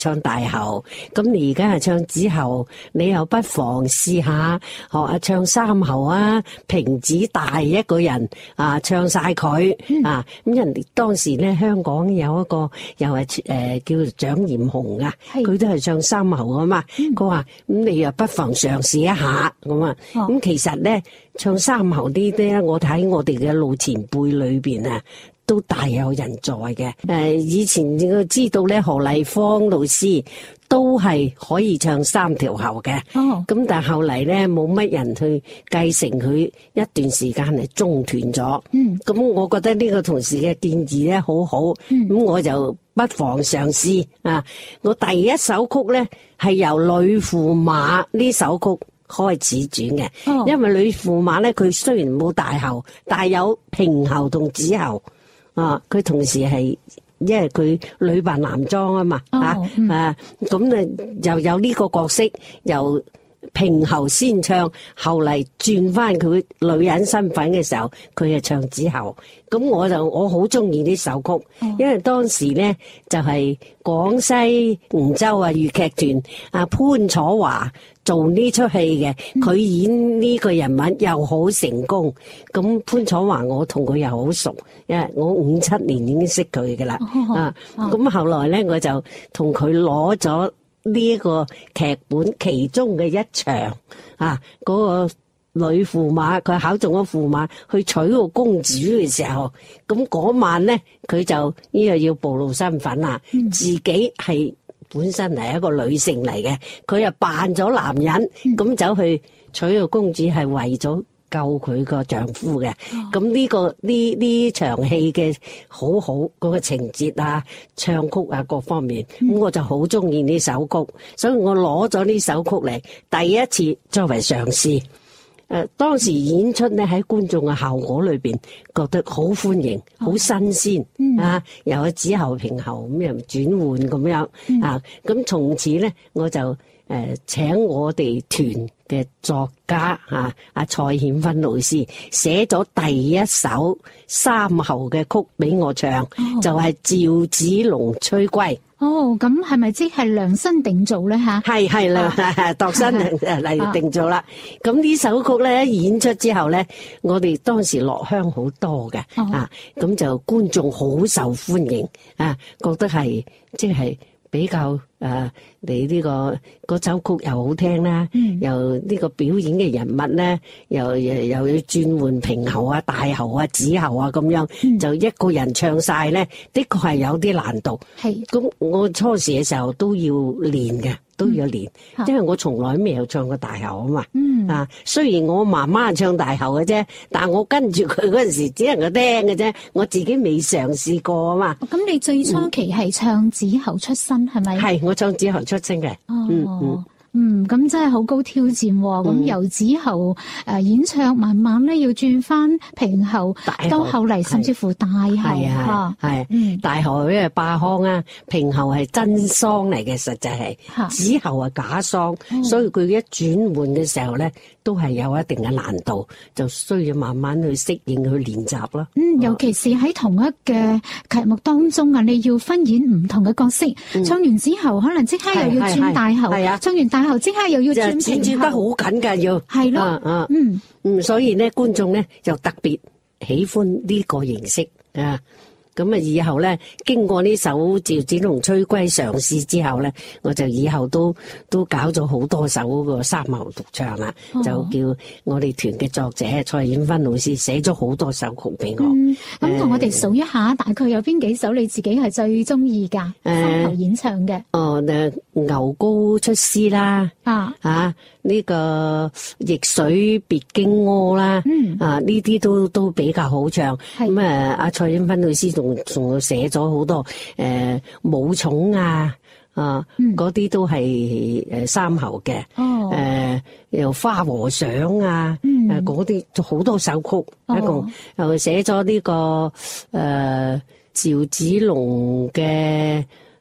唱大喉，咁你而家係唱子喉，你又不妨試下學下唱三喉啊，平指大一個人啊，唱晒佢啊，咁人哋當時咧香港有一個又係叫做蔣艷紅啊，佢都係唱三喉啊嘛，佢話咁你又不妨嘗試一下咁啊，咁其實咧唱三喉呢啲咧，我睇我哋嘅老前輩裏邊啊，都大有人在嘅。以前我知道咧，何麗芳老師都係可以唱三條喉嘅。咁但係後嚟咧，冇乜人去繼承佢，一段時間係中斷咗。咁我覺得呢個同事嘅建議咧好好。咁我就不妨嘗試啊！我第一首曲咧係由呂駙馬呢首曲開始轉嘅。因為呂駙馬咧，佢雖然冇大喉，但係有平喉同子喉。佢同時係，因為佢女扮男裝啊嘛，咁又有呢個角色，由平喉先唱，後嚟轉翻佢女人身份嘅時候，佢係唱子喉。咁我好中意呢首曲，因為當時咧就係廣西梧州粵劇團潘楚華做呢出戲嘅，佢演呢個人物又好成功。咁潘楚華我同佢又好熟，因為我57年已經識佢噶啦。咁後來咧我就同佢攞咗呢一個劇本其中嘅一場嗰個呂駙馬，佢考中咗駙馬去娶個公主嘅時候，咁嗰晚咧佢就呢個要暴露身份啦，自己係本身係一個女性嚟嘅，佢又扮咗男人，咁走去娶個公主係為咗救佢個丈夫嘅。咁呢場戲嘅好好嗰個情節啊、唱曲啊各方面，咁我就好中意呢首曲，所以我攞咗呢首曲嚟第一次作為嘗試。當時演出咧喺觀眾嘅效果裏邊，覺得好歡迎，好新鮮又有子喉平喉咁又轉換咁樣咁從此咧我就請我哋團嘅作家蔡顯芬老師寫咗第一首三喉嘅曲俾我唱，就係趙子龍吹龜。 咁係咪即係量身定做咧吓？ 係度身嚟定做啦。咁呢首曲咧演出之後咧，我哋當時落鄉好多嘅咁就觀眾好受歡迎覺得係即係比較你呢個首曲又好聽啦，又呢個表演嘅人物咧，又要轉換平喉啊、大喉啊、子喉啊咁樣，就一個人唱晒咧，的確係有啲難度。咁我初時嘅時候都要練嘅，因為我從來未有唱過大喉啊嘛。雖然我媽媽唱大喉嘅啫，但係我跟住佢嗰陣時只能夠聽嘅啫，我自己未嘗試過啊嘛。 咁你最初期係唱子喉出身係咪？ 係，我唱子喉出身嘅。 咁真係好高挑戰喎。咁由子喉演唱，慢慢咧要轉翻平喉，到後嚟甚至乎大喉。 大喉因為霸腔啊，平喉係真桑嚟嘅，實際係子喉係假桑，所以佢一轉換嘅時候咧，都係有一定嘅難度，就需要慢慢去適應去練習咯。 尤其是喺同一嘅劇目當中你要分演唔同嘅角色，唱完子喉可能即刻又要轉大喉，唱完大喉即刻又要轉平喉， 轉得好緊㗎要。 係咯， 所以咧觀眾咧就特別喜歡呢個形式咁以後咧經過呢首趙子龍吹龜嘗試之後咧，我就以後都搞咗好多首個三喉獨唱啦，就叫我哋團嘅作者蔡顯芬老師寫咗好多首曲俾我。 咁同我哋數一下，大概有邊幾首你自己係最中意噶三喉演唱嘅？ 牛皋出師啦，呢個逆水別經柯啦，呢啲都比較好唱。咁阿蔡顯芬老師仲寫咗好多武松嗰啲都係三喉嘅。又花和尚嗰啲好多首曲，一共又寫咗呢個趙子龍嘅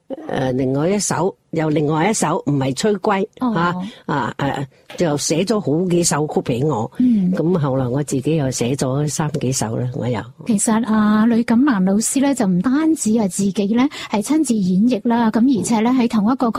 另外一首唔係催歸就寫咗好幾首曲俾我。咁後來我自己又寫咗3幾首啦，我又。 其實呂錦蘭老師咧就唔單止係自己咧係親自演繹啦，咁而且咧喺同一個曲